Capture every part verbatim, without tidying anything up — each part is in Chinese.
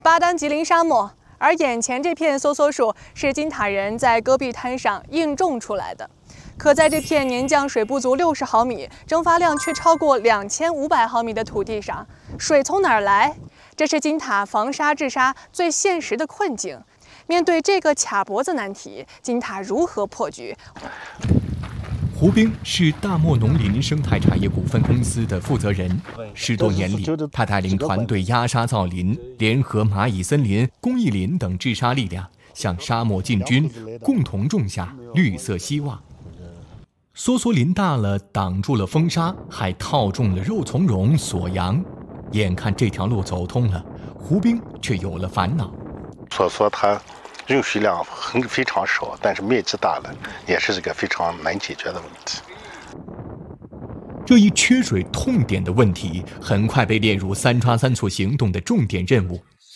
巴丹吉林沙漠，而眼前这片梭梭树是金塔人在戈壁滩上硬种出来的。可在这片年降水不足六十毫米、蒸发量却超过两千五百毫米的土地上，水从哪儿来？这是金塔防沙治沙最现实的困境。面对这个卡脖子难题，金塔如何破局？ 胡兵是大漠农林生态产业股份公司的负责人，十多年里，他带领团队压沙造林，联合蚂蚁森林、公益林等治沙力量，向沙漠进军，共同种下绿色希望。梭梭林大了，挡住了风沙，还套中了肉苁蓉、锁阳。眼看这条路走通了，胡兵却有了烦恼。 梭梭它用水量很非常少，但是面积大了，也是这个非常难解决的问题。 这一缺水痛点的问题，很快被列入三抓三促行动的重点任务。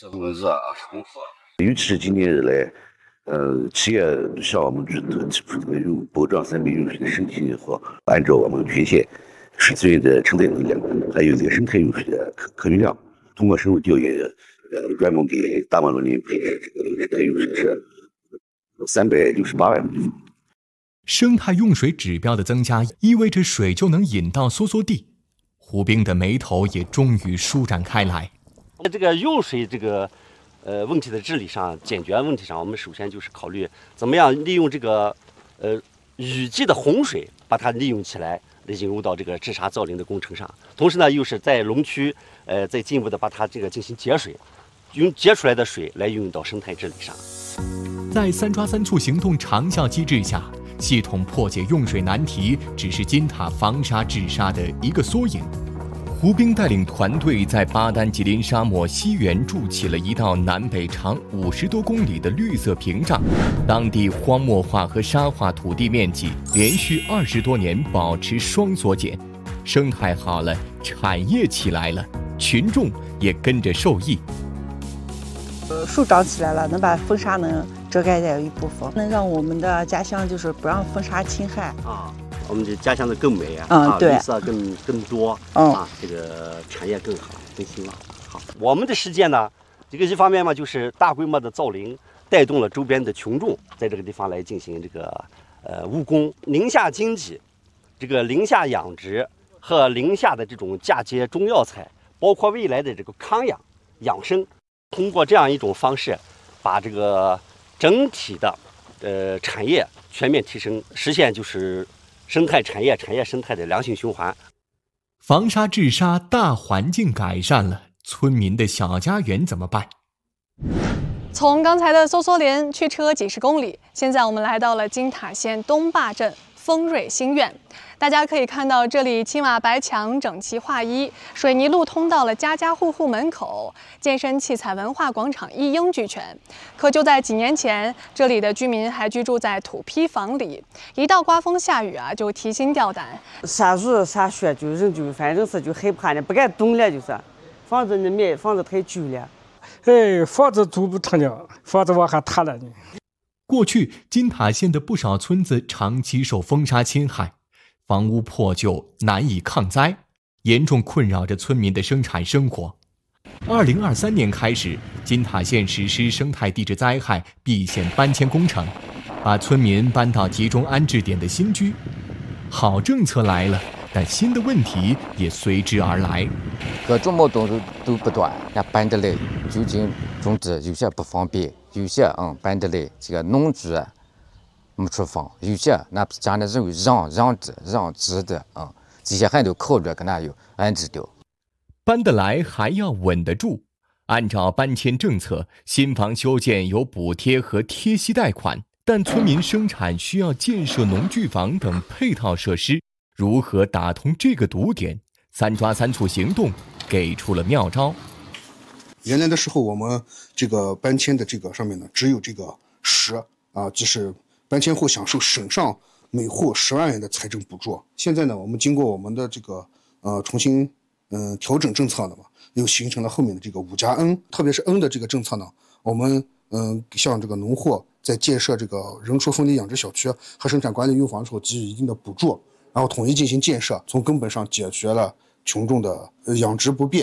尤其是今年以来，呃，企业向我们提出这个用保障三倍用水的申请以后，按照我们全县水资源的承载能力量，还有这个生态用水的可可用量，通过深入调研，呃，专门给大漠农林配置这个生态用水是三百六十八万立方。 生态用水指标的增加，意味着水就能引到梭梭地。胡兵的眉头也终于舒展开来。 这个用水这个呃问题的治理上、解决问题上，我们首先就是考虑怎么样利用这个呃雨季的洪水，把它利用起来，引入到这个治沙造林的工程上。同时呢，又是在农区呃再进一步的把它这个进行节水，用节出来的水来运用到生态治理上。 在三抓三促行动长效机制下，系统破解用水难题只是金塔防沙治沙的一个缩影。胡兵带领团队在巴丹吉林沙漠西缘筑起了一道南北长五十多公里的绿色屏障，当地荒漠化和沙化土地面积连续二十多年保持双缩减，生态好了，产业起来了，群众也跟着受益。 呃，树长起来了，能把风沙能遮盖掉一部分，能让我们的家乡就是不让风沙侵害啊。我们的家乡的更美啊， 嗯， 啊， 对， 绿色更更多， 嗯， 啊，这个产业更好，更兴旺。好，我们的实践呢，这个一方面嘛，就是大规模的造林，带动了周边的群众在这个地方来进行这个呃务工。宁夏经济，这个林下养殖和林下的这种嫁接中药材，包括未来的这个康养养生，通过这样一种方式，把这个整体的呃产业全面提升，实现就是生态产业、产业生态的良性循环。 防沙治沙大环境改善了，村民的小家园怎么办？ 从刚才的梭梭林驱车几十公里，现在我们来到了金塔县东坝镇丰瑞新苑。大家可以看到，这里青瓦白墙整齐划一，水泥路通到了家家户户门口，健身器材文化广场一应俱全。可就在几年前，这里的居民还居住在土坯房里，一到刮风下雨啊，就提心吊胆。 下雨下雪就人就反正是就害怕的，不敢动了，就是房子里面房子太旧了， 哎，房子住不成了，房子往下塌了呢。 过去金塔县的不少村子长期受风沙侵害，房屋破旧，难以抗灾，严重困扰着村民的生产生活。二零二三年开始，金塔县实施生态地质灾害避险搬迁工程，把村民搬到集中安置点的新居。好政策来了，但新的问题也随之而来。 各种矛盾都不断，那搬得来究竟种植有些不方便，有些嗯搬得来这个农具没处放，有些那家里认为让让的让植的嗯，这些还得考虑跟那有安置掉。 搬得来还要稳得住。按照搬迁政策，新房修建有补贴和贴息贷款，但村民生产需要建设农具房等配套设施，如何打通这个堵点？三抓三促行动给出了妙招。 原来的时候，我们这个搬迁的这个上面呢，只有这个十啊，就是搬迁户享受省上每户十万元的财政补助。现在呢，我们经过我们的这个呃重新嗯、呃、调整政策呢嘛，又形成了后面的这个五加 N， 特别是 N 的这个政策呢，我们嗯、呃、向这个农户在建设这个人畜分离养殖小区和生产管理用房的时候给予一定的补助，然后统一进行建设，从根本上解决了群众的养殖不便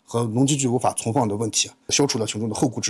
和农机具无法存放的问题，消除了群众的后顾之